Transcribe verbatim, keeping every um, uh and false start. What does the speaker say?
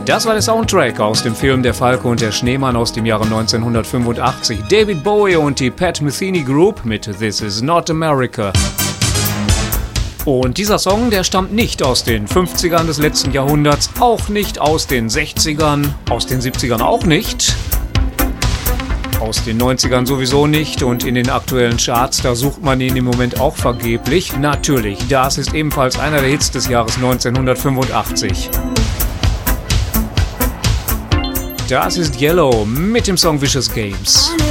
Das war der Soundtrack aus dem Film Der Falke und der Schneemann aus dem Jahre neunzehnhundertfünfundachtzig. David Bowie und die Pat Metheny Group mit This Is Not America. Und dieser Song, der stammt nicht aus den fünfzigern des letzten Jahrhunderts, auch nicht aus den sechzigern, aus den siebzigern auch nicht, aus den neunzigern sowieso nicht und in den aktuellen Charts, da sucht man ihn im Moment auch vergeblich. Natürlich, das ist ebenfalls einer der Hits des Jahres neunzehnhundertfünfundachtzig. Das ist Yellow mit dem Song Vicious Games.